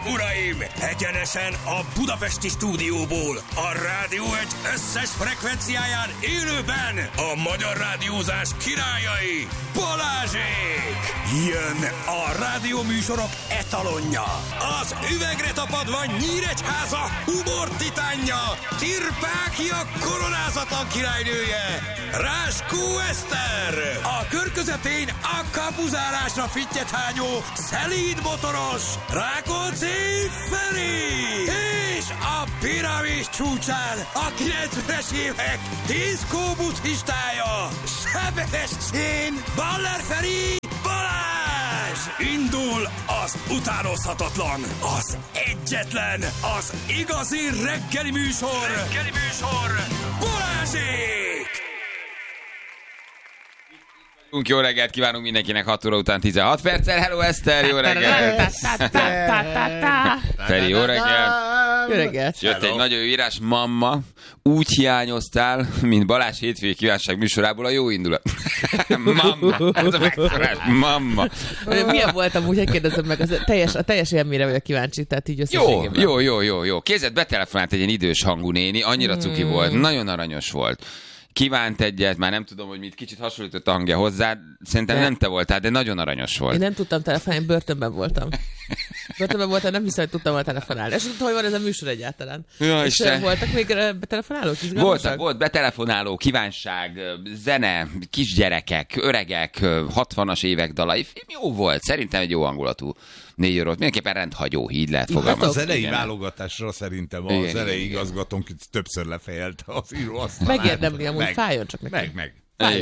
uraim! Egyenesen a budapesti stúdióból, a Rádió Egy összes frekvenciáján élőben a magyar rádiózás királyai, Balázsék! Jön a rádióműsorok etalonja, az üvegre tapadva Nyíregyháza humor titánja, Tirpákia koronázatlan királynője, Ráskó Eszter! A kör közepén a kapuzálásra fittyethányó szelíd motoros Rákóczi Feri! És a piramis csúcsán a 90-es évek diszkó buddhistája, Sebestyén Baller Feri Balázs! Indul az utánozhatatlan, az egyetlen, az igazi reggeli műsor, Balázsék! Jó reggelt kívánunk mindenkinek, 6 óra után 16 perccel. Hello Eszter, jó reggelt! Feri, jó reggelt! Jó reggelt! Jött egy nagyon jó írás, mamma, úgy hiányoztál, mint Balázs hétfői kívánság műsorából a jó indulat. Mamma, ez a megszorás, mamma. Milyen voltam, úgy kérdezem meg, a teljes élményre vagyok kíváncsi, tehát így összességében. Jó. Kézed betelefonált egy ilyen idős hangú néni, annyira cuki volt, nagyon aranyos volt. Kívánt egyet, már nem tudom, hogy mit, kicsit hasonlított a hangja hozzá, szerintem nem te voltál, de nagyon aranyos volt. Én nem tudtam telefonálni, börtönben voltam. Nem hiszem, hogy tudtam volna telefonálni. És tudtam, hogy van ez a műsor egyáltalán. Ja, és voltak még betelefonálók? Volt betelefonáló, kívánság, zene, kisgyerekek, öregek, 60-as évek dalai. Jó volt, szerintem egy jó hangulatú 4 eurót. Mindenképpen rendhagyó, így lehet fogalmazni. Az elejé válogatásra szerintem az elejé igazgatónk többször lefejelte az íróasztalát. Megérdemli amúgy, fájjon csak neki. Meg.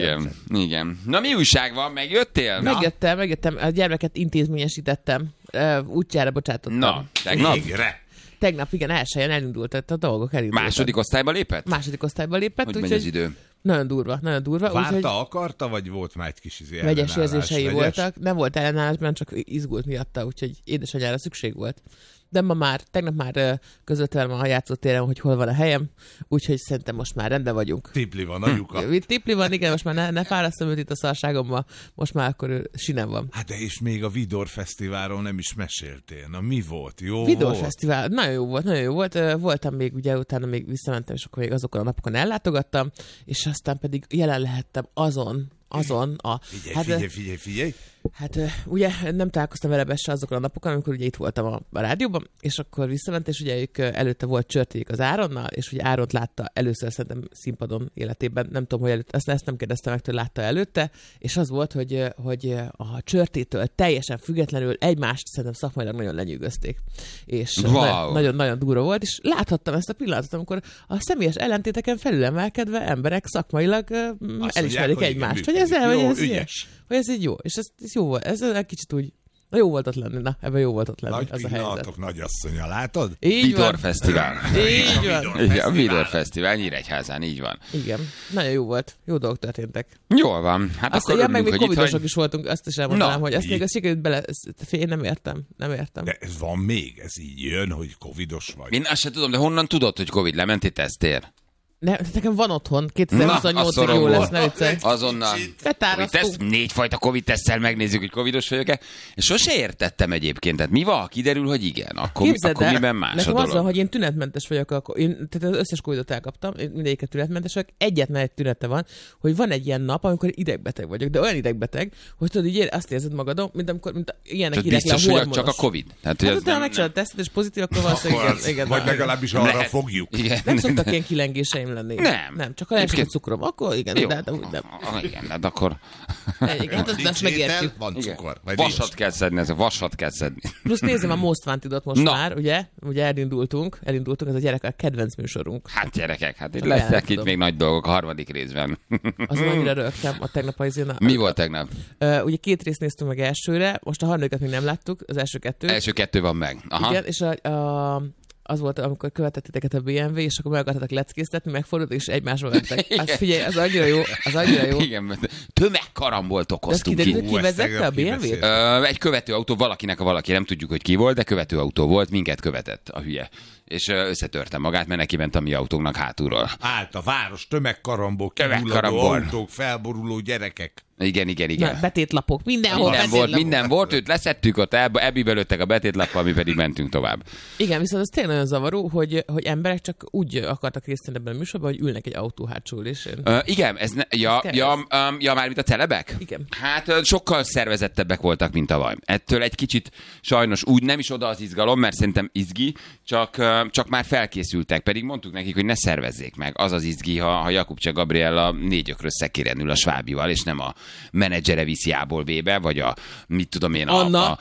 Igen. Na mi újság van? Megjöttél? Megjöttem. A gyermeket intézményesítettem. Útjára bocsátottam. Na, tegnap? Tegnap, igen, elsőjén elindult, tehát a dolgok elindultak. Második osztályba lépett? Második osztályba lépett. Hogy megy az idő? Nagyon durva. Várta, akarta, vagy volt már egy kis vegyes érzései voltak. Nem volt ellenállás, mert csak izgult miatta, úgyhogy édesanyjára szükség volt. De tegnap már közölte velem a játszótéren, hogy hol van a helyem, úgyhogy szerintem most már rendben vagyunk. Tipli van a lyuka. Tipli van, igen, most már ne fárasztom őt itt a szarságommal, most már akkor ő sinem van. Hát de és még a Vidor Fesztiválról nem is meséltél. Na mi volt? Jó Vidor volt? Fesztivál, nagyon jó volt. Voltam még, ugye utána még visszamentem, és akkor még azokon a napokon ellátogattam, és aztán pedig jelen lehettem azon a... Figyelj! Hát ugye nem találkoztam vele se azokon a napokon, amikor ugye itt voltam a rádióban, és akkor visszament, és ugye ők előtte volt csörtéjük az Áronnal, és ugye Áront látta először szerintem színpadon életében, nem tudom, hogy előtte, ezt nem kérdeztem meg, hogy látta előtte, és az volt, hogy a csörtétől teljesen függetlenül egymást szerintem szakmailag nagyon lenyűgözték. És nagyon-nagyon durva volt, és láthattam ezt a pillanatot, amikor a személyes ellentéteken felülemelkedve emberek szakmailag elismerik egymást, hogy ez így jó, és ez jó volt, ez egy kicsit úgy, jó volt ott lenni, ebben jó volt ott lenni. Nagy ez a pillanatok, nagyasszonya, látod? Vidor Fesztivál. Így van. A Vidor Fesztivál Nyíregyházán, így van. Igen, nagyon jó volt, jó dolgok történtek. Jól van, hát azt akkor meg még hogy covidosok is voltunk, azt is elmondanám, hogy ezt így. még sikerült bele, én nem értem. De ez van még, ez így jön, hogy covidos vagy. Én azt sem tudom, de honnan tudod, hogy Covid lementi tesztél? Nekem van otthon, 2028-ig jó lesz, ne viccelj. Azonnal. Betárasztunk. 4 fajta Covid-tesztel megnézzük, hogy covidos vagyok-e. És sose értettem egyébként. Tehát mi van, kiderül, hogy igen. Akkor miben más nekem a dolog? az van, hogy én tünetmentes vagyok, tehát az összes Covidot elkaptam, mindegyiket tünetmentes vagyok. Egyetlen egy tünete van, hogy van egy ilyen nap, amikor idegbeteg vagyok, de olyan idegbeteg, hogy tudod, így azt érzed magadon, mint ilyenek írják le a hormonos. Hogy csak a Covid. Hát utána megcsinálod a tesztet, és pozitív, akkor valószínűleg vagy legalábbis arra fogjuk. Nem szoktak ilyen kilengéseim lenni. Nem, csak a leesik a cukrom. Akkor igen, de igen, hát akkor... Igen, azt megértjük. Van cukor. Vasat kell szedni, Plusz nézem a Most Wanted-ot most már, ugye elindultunk, ez a gyerekek kedvenc műsorunk. Hát gyerekek, itt lesznek itt még nagy dolgok a 3. részben. Azon annyira rögtem a tegnap Mi volt tegnap? Ugye 2 részt néztünk meg elsőre, most a 3-at még nem láttuk, az első 2. Első 2 van meg. Aha. Igen, és az volt, amikor követett a BMW, és akkor meg akartatok leckéztetni, megfordult, és egymásba mentek. Az figyelj, az annyira jó. Igen, tömegkarambolt okoztunk ki. ki. Ki vezette a BMW-t? Egy követőautó, valakinek a valaki, nem tudjuk, hogy ki volt, de követőautó volt, minket követett a hülye. És összetörte magát, mert neki ment a mi autónknak hátulról. Állt a város, tömegkarambok, kibulladó autók, felboruló gyerekek. Igen. Na, betétlapok, mindenhol Minden volt, őt leszettük, ott ebbibe lőttek a betétlappal, mi pedig mentünk tovább. Igen, viszont az tényleg nagyon zavaró, hogy emberek csak úgy akartak részt venni ebben a műsorban, hogy ülnek egy autó hátsó ülésén. Igen, ez már mint a celebek? Igen. Hát sokkal szervezettebbek voltak, mint tavaly. Ettől egy kicsit sajnos úgy nem is oda az izgalom, mert szerintem izgi, csak már felkészültek, pedig mondtuk nekik, hogy ne szervezzék meg. Az az izgi, ha Jakubcsek Gabriella 4 ökrös szekéren ül a Svábival, és nem a menedzsere viszi A-ból B-be, vagy a, mit tudom én, Anna?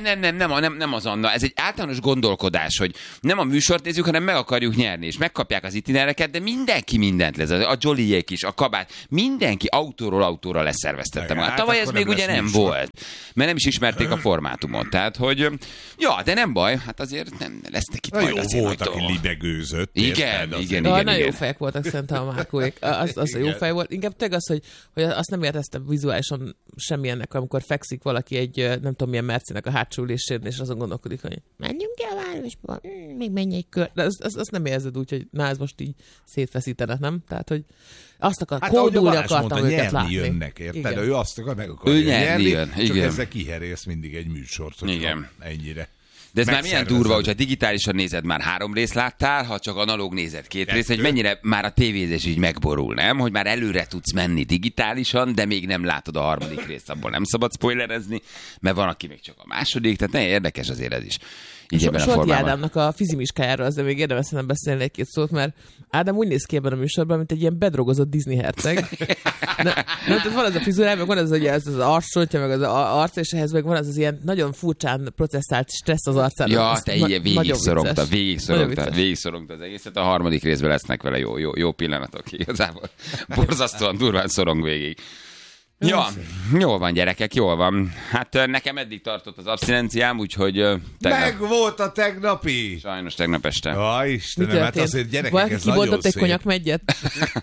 Nem az Anna. Ez egy általános gondolkodás, hogy nem a műsort nézzük, hanem meg akarjuk nyerni, és megkapják az itinereket, de mindenki mindent lesz. A Joliék is, a kabát, mindenki autóra leszerveztette magát. Tavaly ez még ugye nem volt, mert nem is ismerték a formátumot. Tehát, hogy de nem baj, hát azért nem lesznek itt majd jó volt, aki libegőzött. Igen. Nagyon jó fejek voltak szerintem a Márkóék. Az jó fej volt. Inkább tényleg az, hogy azt nem érteztem vizuálisan semmilyennek, amikor fekszik valaki egy nem tudom milyen Mercinek a hátsó ülésén, és azon gondolkodik, hogy menjünk el a városba, még menj egy kör. De azt nem érzed úgy, hogy ez most így szétfeszítenek, nem? Tehát, hogy azt kódulni akartam őket látni. Jönnek, érted? Ő azt akarja nyerni, csak ezzel kiherélsz mindig egy műsort, hogy ennyire. De ez már milyen durva, hogyha digitálisan nézed, már 3 részt láttál, ha csak analóg nézed 2 részt, hogy mennyire már a tévézés így megborul, nem? Hogy már előre tudsz menni digitálisan, de még nem látod a 3. részt, abból nem szabad spoilerezni, mert van, aki még csak a 2. Tehát érdekes azért ez is. Solti Ádámnak a fizimiskájáról azért még érdemes szerintem beszélni egy-két szót, mert Ádám úgy néz ki ebben a műsorban, mint egy ilyen bedrogozott Disney herceg. Tehát van az a frizurá, meg van az, hogy ez az arcsontja, meg az arc, és ehhez meg van az ilyen nagyon furcsán processzált stressz az arcán. Ja, te így végigszorongta az egészet. A 3. részben lesznek vele jó pillanatok igazából. Borzasztóan durván szorong végig. Ja, jól van gyerekek, jól van. Hát nekem eddig tartott az abszinenciám, úgyhogy meg volt a tegnapi! Sajnos tegnap este. Istenem, hát azért gyerekek, ez nagyon szép. Egy konyak megyet?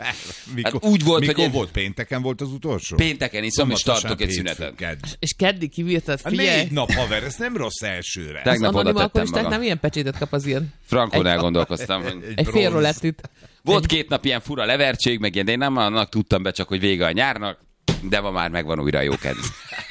Hát úgy volt, mikor volt? Pénteken volt az utolsó? Pénteken iszom, és tartok egy szünetet. És keddi kivírtad, figyelj! 4 nap, haver, ez nem rossz elsőre. Tegnap oda tettem magam. Nem ilyen pecsétet kap az ilyen. Frankon elgondolkoztam, hogy... Egy fél rolettit. Volt 2 nap ilyen fura levertség, meg ilyen, de én nem annak tudtam be, csak hogy vége a nyárnak. De ma már megvan újra a jó kedv.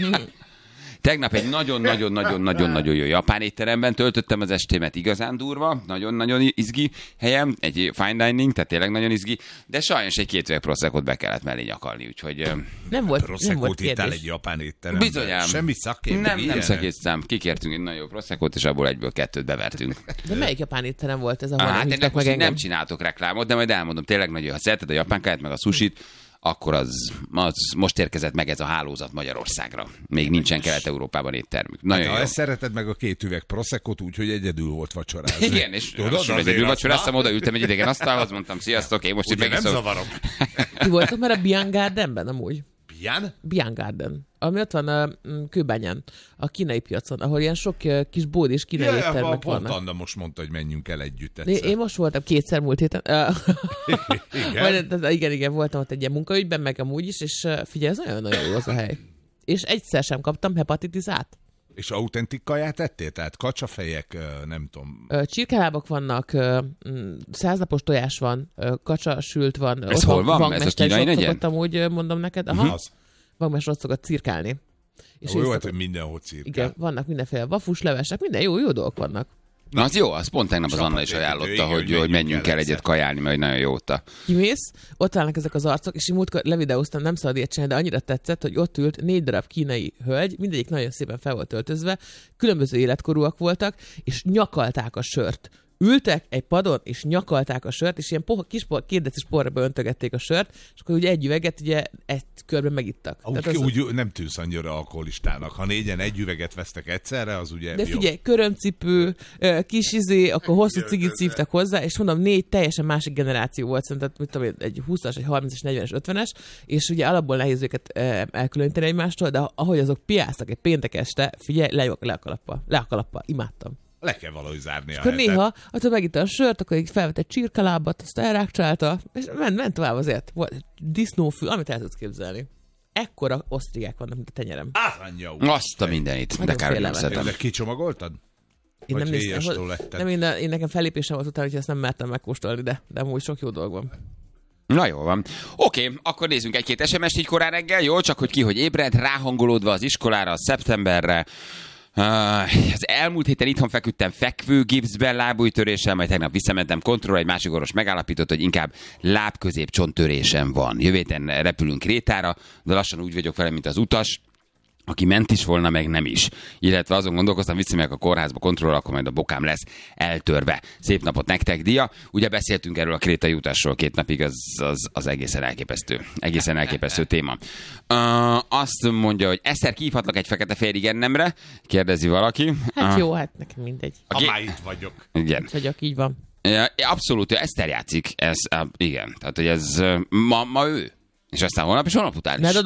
Tegnap egy nagyon-nagyon jó japán étteremben töltöttem az estémet, igazán durva, nagyon-nagyon izgi helyem, egy fine dining, tehát tényleg nagyon izgi, de sajnos egy 2 üveg Proseccót be kellett mellé nyakalni, úgyhogy... Nem volt Proseccót ittál egy japán étteremben? Bizonyám. Semmi szakkép? Nem szakítszám. Kikértünk egy nagyon jó Proseccót, és abból egyből 2 bevertünk. De melyik japán étterem volt ez, ahol hívtak meg engem? Nem csináltok reklámot, de majd elmondom, tényleg nagyon, ha szereted a japánkáját, meg a sushit, akkor az most érkezett meg ez a hálózat Magyarországra. Még nincsen Kelet-Európában éttermük. Nagyon jó. Ezt szereted meg a 2 üveg Proseccót, úgyhogy egyedül volt vacsorázni. Igen, és egyedül vacsoráztam, odaültem egy idegen asztalhoz, mondtam, sziasztok, én most itt megiszom. Nem zavarom. Ti voltok már a Bian Gardenben amúgy? Bian Garden. Ami ott van a Kőbányán, a kínai piacon, ahol ilyen sok kis bód és kínai éttermek vannak. Anna most mondta, hogy menjünk el együtt egyszer. Én most voltam 2-szer múlt héten. Igen, voltam ott egy ilyen munkaügyben, meg amúgy is, és figyelj, ez nagyon-nagyon jó az a hely. És egyszer sem kaptam hepatitis-át. És autentik kaját ettél? Tehát kacsafejek, nem tudom. Csirkelábak vannak, 100 napos tojás van, kacsa sült van. Ez hol van? Ez a kínai negyen? Úgy mondom neked. Aha. Vagmester ott szokott cirkálni. És jó, hát, hogy mindenhol cirkál. Igen, vannak mindenféle vafus levesek, minden jó dolgok vannak. Na az jó, az pont tegnap az Anna is ajánlotta, hogy menjünk el egyet kajálni, mert nagyon jó ott. Kimész, ott állnak ezek az arcok, és én múltkor levideóztam, nem szabad ilyet csinálni, de annyira tetszett, hogy ott ült 4 darab kínai hölgy, mindegyik nagyon szépen fel volt öltözve, különböző életkorúak voltak, és nyakalták a sört. Ültek egy padon, és nyakalták a sört, és ilyen kis 2 decis porra öntögették a sört, és akkor ugye egy üveget ugye egy körben megittak. Úgy nem tűnsz annyira alkoholistának. Ha 4-en egy üveget vesztek egyszerre, az ugye de figyelj, jobb. Körömcipő, kis akkor hosszú cigit szívtak hozzá, és mondom, 4 teljesen másik generáció volt, szerintem mit tudom, egy 20-as, egy 30-as, 40-es, 50-es, és ugye alapból nehéz őket elkülöníteni egymástól, de ahogy azok piáztak egy péntek este, figyelj, le a kalappal, imádtam. Le kell valahogy zárni a hetet. Néha, attól megitta a sört, akkor így felvett egy csirkalábat, azt elrákcsálta, és ment tovább azért. Volt egy disznófű, amit el tudsz képzelni. Ekkora osztrigák vannak, mint a tenyerem. Azt a mindenit, de kár, nem szeretem. De kicsomagoltad? Én nem néztem, én nekem fellépésem volt utána, hogy ezt nem mertem megkóstolni, de amúgy sok jó dolog van. Na jól van. Oké, akkor nézzünk egy-két SMS-t így korán reggel, jó? Csak hogy ki, hogy ébred, ráhangolódva az iskolára, a szeptemberre. Az elmúlt héten itthon feküdtem fekvőgipszben, lábújtöréssel, majd tegnap visszamentem kontrollra, egy másik orvos megállapított, hogy inkább lábközépcsonttörésem van. Jövő héten repülünk Krétára, de lassan úgy vagyok vele, mint az utas, aki ment is volna, meg nem is. Illetve azon gondolkoztam, visszamegyek a kórházba kontrollra, akkor majd a bokám lesz eltörve. Szép napot nektek, Dia. Ugye beszéltünk erről a krétai utásról 2 napig, az egészen elképesztő. Egészen elképesztő téma. Azt mondja, hogy Eszter, kihívhatlak egy fekete-fehér igennemre? Kérdezi valaki. Hát jó, hát nekem mindegy. Ha már itt vagyok. Igen. Itt vagyok, így van. Abszolút, Eszter játszik. Igen. Tehát, hogy ez ma ő. És aztán holnap és holnap után is. Ne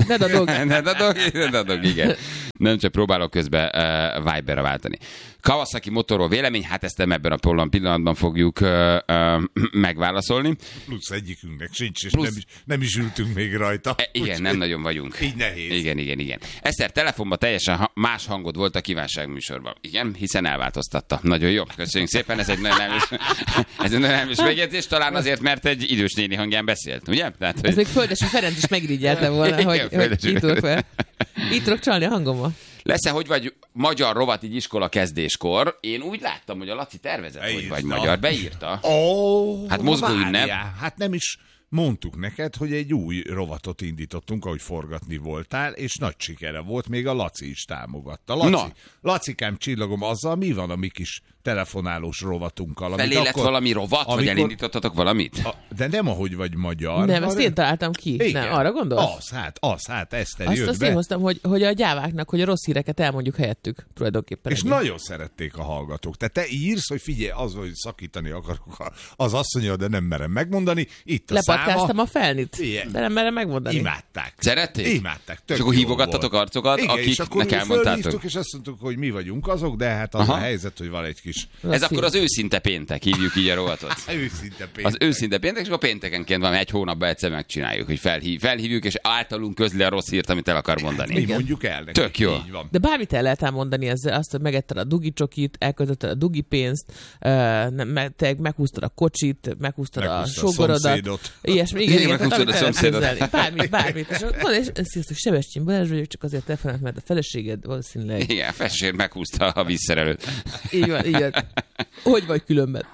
dadog, igen. Nem csak próbálok közben Viberre váltani. Kawasaki motorról vélemény, hát ezt ebben a pillanatban fogjuk megválaszolni. Plusz egyikünknek sincs, és nem is ültünk még rajta. Igen, nem nagyon vagyunk. Így nehéz. Igen. Eszter, telefonban teljesen más hangod volt a kívánságműsorban. Igen, hiszen elváltoztatta. Nagyon jó, köszönjük szépen, ez egy nagyon elmés megjegyzés, talán azért, mert egy idős néni hangján beszélt, ugye? Tehát, hogy... Ez még Földesi Ferenc is megrigyelte volna, hogy itt tudok fel. Itt tudok csalni a hangommal. Lesz-e, hogy vagy magyar rovat így iskola kezdéskor? Én úgy láttam, hogy a Laci tervezett, hogy vagy magyar. Beírta. Hát mozgó ünnep. Hát nem is mondtuk neked, hogy egy új rovatot indítottunk, ahogy forgatni voltál, és nagy sikere volt, még a Laci is támogatta. Lacikám, csillagom, azzal mi van a mi kis telefonálós rovatunkkal? Felé lett valami rovat, vagy elindítottatok valamit? De nem ahogy vagy magyar. Nem, ezt én találtam ki. Igen. Nem, arra gondolsz? Hát Eszter jött azt be. Én hoztam, hogy a gyáváknak, hogy a rossz híreket elmondjuk helyettük tulajdonképpen. És nagyon szerették a hallgatók. Te írsz, hogy figyelj, az, hogy szakítani akarok, az azt mondja, de nem merem megmondani. Itt a lepatkáztam a felnit, de nem merem megmondani. Imádták. Szerették? Imádták. És akkor hívogattatok arcokat, igen, akiknek elmondtátok. És azt mondtuk, hogy mi vagyunk azok, de hát az a helyzet, hogy van egy kis... Ez akkor az őszinte péntek, hívjuk így a rovatot. Őszinte péntek. Az őszinte péntek, és akkor péntekenként van, egy hónapban egyszer megcsináljuk, hogy felhívjuk, és általunk közli a rossz hírt, amit el akar mondani. Mi mondjuk el neki. Tök jó. Így van. De bármit el lehet elmondani ezzel, azt, hogy megetted a dugi csokit, elköltötted a dugi pénzt, meghúztad a kocsit, meghúztad a sógorodat. Ilyesmi, igen, meghúztad a szomszédot. Bármit. És sziasztok, Sebestyén Balázs vagyok, csak azért telefonált, mert a feleséged valószínűleg... Igen, feleséged meghúzta a vízszerelőt. Így van. Hogy vagy különben?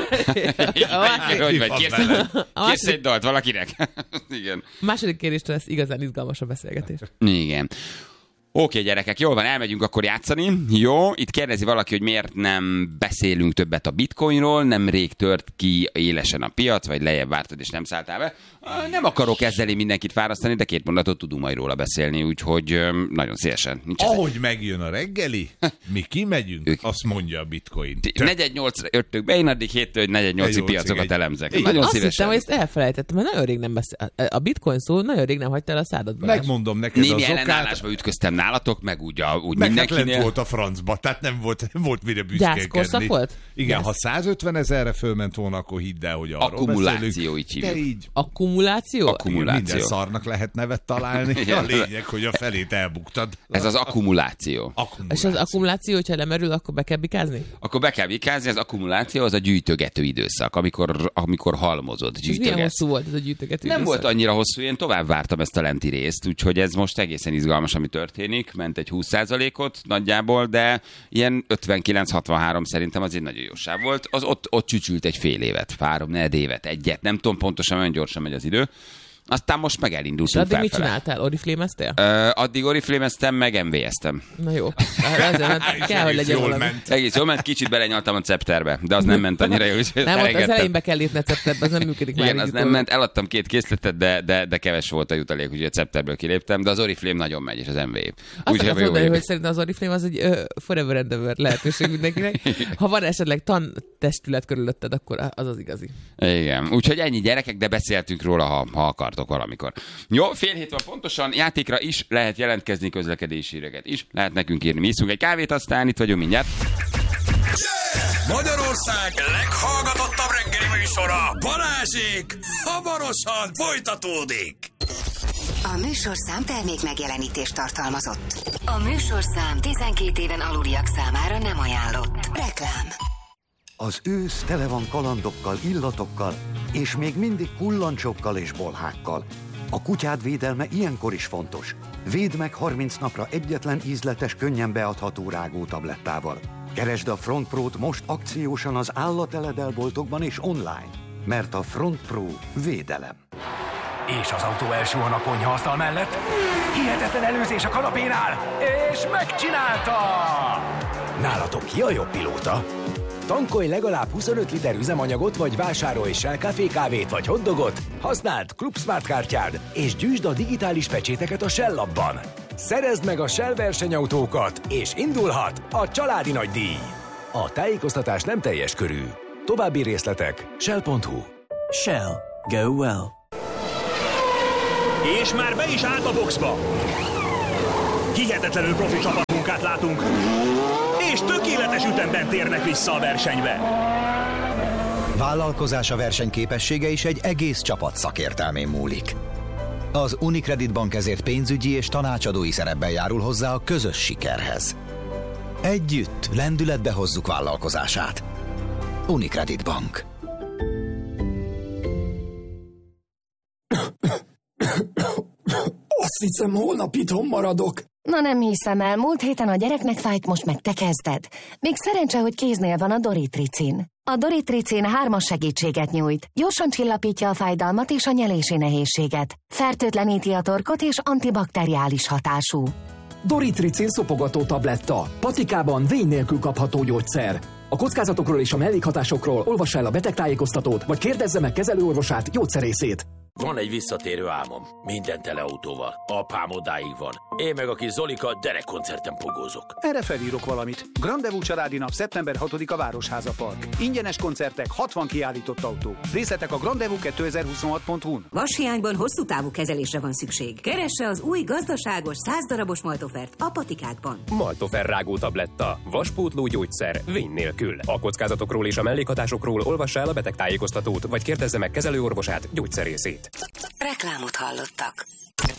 Hogy vagy? Kérsz egy dalt valakinek? Igen. A második kérdéstől lesz igazán izgalmas a beszélgetés. Igen. Oké, gyerekek, jól van, elmegyünk akkor játszani. Jó, itt kérdezi valaki, hogy miért nem beszélünk többet a bitcoinról, nemrég tört ki élesen a piac, vagy lejjebb vártad és nem szálltál be. Nem akarok ezzel én mindenkit fárasztani, de 2 mondatot tudunk majd róla beszélni, úgyhogy nagyon szívesen. Ahogy megjön a reggeli, mi kimegyünk, azt mondja a bitcoin. 4-8-ra jöttök be, én addig 7-től 4-8-i piacokat elemzek. Nagyon azt szívesen. hittem, hogy ezt elfelejtettem, mert nagyon rég nem beszél. A bitcoin szó nagyon rég nem hagyta el a szádat. Megmondom neked némi az okát. ellenállásba ütköztem nálatok, meg úgy meg mindenkinél. lent volt a francba, tehát nem volt mire büszkélkedni. Gyászkorszak volt? Igen, ha 150 000-re fölment volna, akkor hidd el, hogy arról akkumuláció, így hívjuk. így. Akkumuláció? Minden szarnak lehet nevet találni. A lényeg, hogy a felét elbuktad. Ez az akkumuláció. És az akkumuláció, hogyha lemerül, akkor be kell bikázni? Akkor be kell bikázni, az akkumuláció az a gyűjtögető időszak, amikor halmozod, gyűjtögetsz. És milyen hosszú volt ez a gyűjtögető időszak? Nem volt annyira hosszú, én tovább vártam ezt a lenti részt, úgyhogy ez most egészen izgalmas, ami történik. Ment egy 20%-ot nagyjából, de ilyen 59-63 szerintem az egy nagyon jó sáv volt. Az ott csücsült egy fél évet, 3-4 évet, egyet, nem tudom pontosan, olyan gyorsan megy az idő. Aztán most meg elindultunk felfele. Addig mit csináltál? Oriflémeztél? Addig oriflémeztem, meg MV-eztem. Na jó. Azért kell, hogy legyen valami. Egész jól ment, kicsit belenyaltam a cepterbe, de az nem ment annyira jó. Nem, ott az elején be kell lépni a cepterbe, az nem működik már. Igen, az nem ment, eladtam 2 készletet, de keves volt a jutalék, úgyhogy a cepterből kiléptem, de az Oriflame nagyon megy, és az MV. Azt akarod mondani, hogy szerintem az Oriflame az egy forever and ever lehetőség mindenkinek. Ha van esetleg tantestület körülötted, akkor az az igazi. Igen, úgyhogy ennyi gyerekek, de beszéltünk róla, ha akartok valamikor. Jó, fél hét van pontosan, játékra is lehet jelentkezni, közlekedési híreket is lehet nekünk írni. Mi iszunk egy kávét, aztán itt vagyunk mindjárt. Magyarország leghallgatottabb reggeli műsora, Balázsék, hamarosan folytatódik. A műsorszám termék megjelenítést tartalmazott. A műsorszám 12 éven aluliak számára nem ajánlott. Reklám. Az ősz tele van kalandokkal, illatokkal, és még mindig kullancsokkal és bolhákkal. A kutyád védelme ilyenkor is fontos. Védd meg 30 napra egyetlen ízletes, könnyen beadható rágótablettával. Keresd a Front Pro-t most akciósan az állateledelboltokban és online, mert a Front Pro védelem. És az autó elsúhan a konyhaasztal mellett. Hihetetlen előzés a kanapénál, és megcsinálta! Nálatok ki a jobb pilóta? Tankolj legalább 25 liter üzemanyagot, vagy vásárolj Shell Café kávét vagy hotdogot, használd Club Smart kártyád, és gyűjtsd a digitális pecséteket a Shell appban. Szerezd meg a Shell versenyautókat, és indulhat a családi nagydíj. A tájékoztatás nem teljes körű. További részletek shell.hu. Shell. Go well. És már be is állt a boxba. Hihetetlenül profi csapatmunkát látunk, és tökéletes ütemben térnek vissza a versenybe. Vállalkozása versenyképessége is egy egész csapat szakértelmén múlik. Az Unicredit Bank ezért pénzügyi és tanácsadói szerepben járul hozzá a közös sikerhez. Együtt lendületbe hozzuk vállalkozását. Unicredit Bank. Azt hiszem, holnap itthon maradok. Na nem hiszem el, múlt héten a gyereknek fájt, most meg te kezded. Még szerencse, hogy kéznél van a Doritricin. A Doritricin 3-as segítséget nyújt. Gyorsan csillapítja a fájdalmat és a nyelési nehézséget. Fertőtleníti a torkot és antibakteriális hatású. Doritricin szopogató tabletta. Patikában vény nélkül kapható gyógyszer. A kockázatokról és a mellékhatásokról olvass el a betegtájékoztatót, vagy kérdezze meg kezelőorvosát, gyógyszerészét. Van egy visszatérő álmom. Minden teleautóval. Apám odáig van. Én meg a kis Zolika derekkoncerten pogózok. Erre felírok valamit. Grandevú családi nap szeptember 6-a Városháza Park. Ingyenes koncertek, 60 kiállított autó. Részletek a grandevú2026.hu-n. Vashiányban hosszú távú kezelésre van szükség. Keresse az új gazdaságos 100 darabos Maltofert a Patikákban. Maltofer rágó tabletta. Vaspótló gyógyszer. Vény nélkül. A kockázatokról és a mellékhatásokról olvassa el a betegtájékoztatót, vagy kérdezze meg kezelőorvosát, gyógyszerészét. Reklámot hallottak.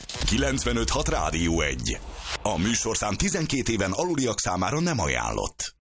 95.6 Rádió 1. A műsorszám 12 éven aluliak számára nem ajánlott.